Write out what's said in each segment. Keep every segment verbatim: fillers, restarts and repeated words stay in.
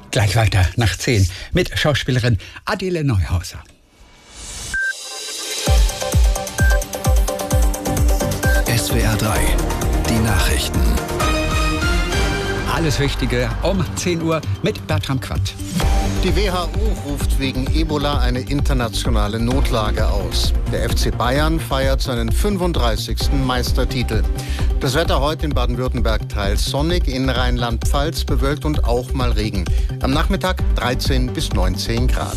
Gleich weiter nach zehn mit Schauspielerin Adele Neuhauser. S W R drei, die Nachrichten. Alles Wichtige um zehn Uhr mit Bertram Quandt. Die W H O ruft wegen Ebola eine internationale Notlage aus. Der F C Bayern feiert seinen fünfunddreißigsten Meistertitel. Das Wetter heute in Baden-Württemberg teils sonnig, in Rheinland-Pfalz bewölkt und auch mal Regen. Am Nachmittag dreizehn bis neunzehn Grad.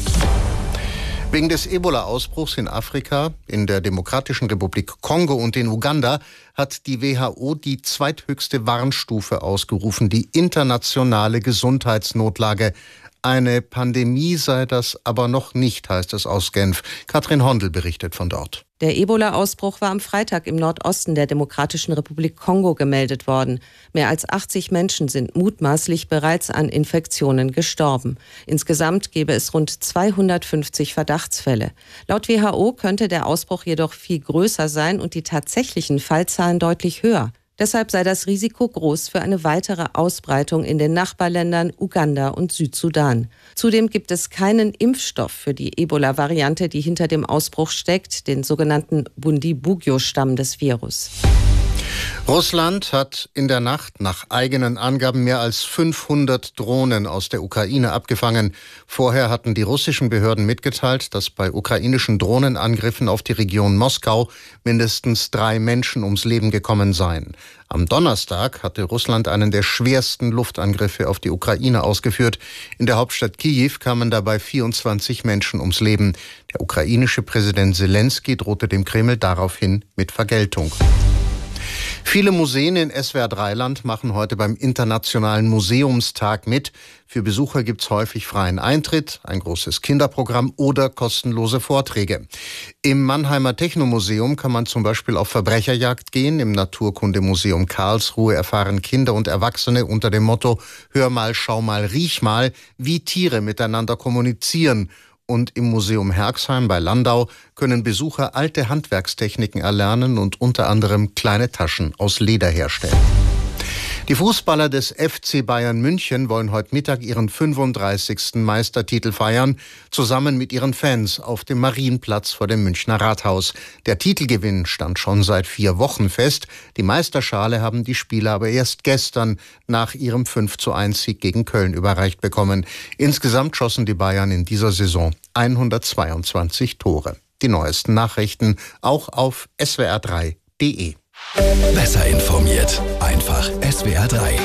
Wegen des Ebola-Ausbruchs in Afrika, in der Demokratischen Republik Kongo und in Uganda hat die W H O die zweithöchste Warnstufe ausgerufen, die internationale Gesundheitsnotlage. Eine Pandemie sei das aber noch nicht, heißt es aus Genf. Katrin Hondel berichtet von dort. Der Ebola-Ausbruch war am Freitag im Nordosten der Demokratischen Republik Kongo gemeldet worden. Mehr als achtzig Menschen sind mutmaßlich bereits an Infektionen gestorben. Insgesamt gäbe es rund zweihundertfünfzig Verdachtsfälle. Laut W H O könnte der Ausbruch jedoch viel größer sein und die tatsächlichen Fallzahlen deutlich höher. Deshalb sei das Risiko groß für eine weitere Ausbreitung in den Nachbarländern Uganda und Südsudan. Zudem gibt es keinen Impfstoff für die Ebola-Variante, die hinter dem Ausbruch steckt, den sogenannten Bundibugyo-Stamm des Virus. Russland hat in der Nacht nach eigenen Angaben mehr als fünfhundert Drohnen aus der Ukraine abgefangen. Vorher hatten die russischen Behörden mitgeteilt, dass bei ukrainischen Drohnenangriffen auf die Region Moskau mindestens drei Menschen ums Leben gekommen seien. Am Donnerstag hatte Russland einen der schwersten Luftangriffe auf die Ukraine ausgeführt. In der Hauptstadt Kiew kamen dabei vierundzwanzig Menschen ums Leben. Der ukrainische Präsident Selenskyj drohte dem Kreml daraufhin mit Vergeltung. Viele Museen in S W R drei Land machen heute beim Internationalen Museumstag mit. Für Besucher gibt's häufig freien Eintritt, ein großes Kinderprogramm oder kostenlose Vorträge. Im Mannheimer Technomuseum kann man zum Beispiel auf Verbrecherjagd gehen. Im Naturkundemuseum Karlsruhe erfahren Kinder und Erwachsene unter dem Motto „Hör mal, schau mal, riech mal", wie Tiere miteinander kommunizieren. Und im Museum Herxheim bei Landau können Besucher alte Handwerkstechniken erlernen und unter anderem kleine Taschen aus Leder herstellen. Die Fußballer des F C Bayern München wollen heute Mittag ihren fünfunddreißigsten Meistertitel feiern, zusammen mit ihren Fans auf dem Marienplatz vor dem Münchner Rathaus. Der Titelgewinn stand schon seit vier Wochen fest. Die Meisterschale haben die Spieler aber erst gestern nach ihrem fünf zu eins Sieg gegen Köln überreicht bekommen. Insgesamt schossen die Bayern in dieser Saison hundertzweiundzwanzig Tore. Die neuesten Nachrichten auch auf S W R drei punkt de. Besser informiert, einfach S W R drei.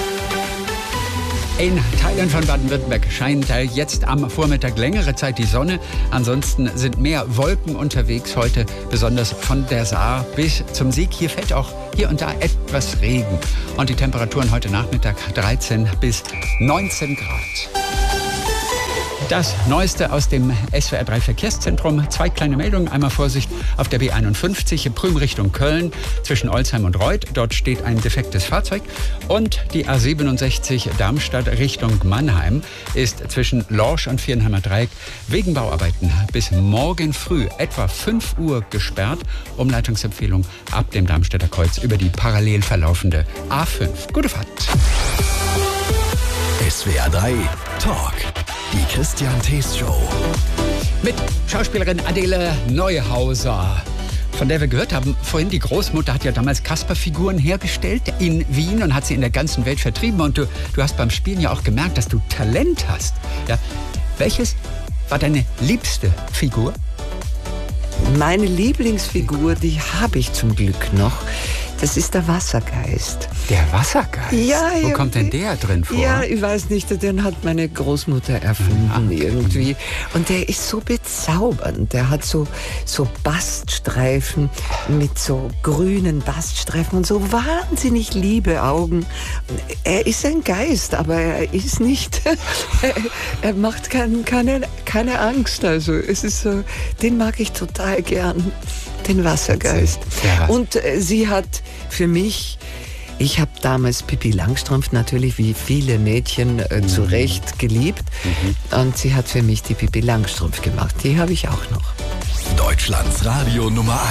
In Teilen von Baden-Württemberg scheint jetzt am Vormittag längere Zeit die Sonne. Ansonsten sind mehr Wolken unterwegs heute, besonders von der Saar bis zum Sieg. Hier fällt auch hier und da etwas Regen. Und die Temperaturen heute Nachmittag dreizehn bis neunzehn Grad. Das Neueste aus dem S W R drei Verkehrszentrum. Zwei kleine Meldungen. Einmal Vorsicht auf der B einundfünfzig, Prüm Richtung Köln, zwischen Olsheim und Reuth. Dort steht ein defektes Fahrzeug. Und die A siebenundsechzig Darmstadt Richtung Mannheim ist zwischen Lorsch und Vierenheimer Dreieck wegen Bauarbeiten bis morgen früh etwa fünf Uhr gesperrt. Umleitungsempfehlung ab dem Darmstädter Kreuz über die parallel verlaufende A fünf. Gute Fahrt. S W R drei Talk. Die Christian Thees Show. Mit Schauspielerin Adele Neuhauser, von der wir gehört haben vorhin. Die Großmutter hat ja damals Kasperfiguren hergestellt in Wien und hat sie in der ganzen Welt vertrieben. Und du, du hast beim Spielen ja auch gemerkt, dass du Talent hast. Ja. Welches war deine liebste Figur? Meine Lieblingsfigur, die habe ich zum Glück noch. Das ist der Wassergeist. Der Wassergeist? Ja, Wo ja, kommt denn der drin vor? Ja, ich weiß nicht, den hat meine Großmutter erfunden Aha. irgendwie. Und der ist so bezaubernd. Der hat so, so Baststreifen mit so grünen Baststreifen und so wahnsinnig liebe Augen. Er ist ein Geist, aber er ist nicht, er macht kein, keine, keine Angst. Also es ist so, den mag ich total gern. Den Wassergeist. Ja. Und äh, sie hat für mich, ich habe damals Pippi Langstrumpf natürlich wie viele Mädchen äh, zu Recht geliebt. Mhm. Und sie hat für mich die Pippi Langstrumpf gemacht. Die habe ich auch noch. Deutschlands Radio Nummer eins.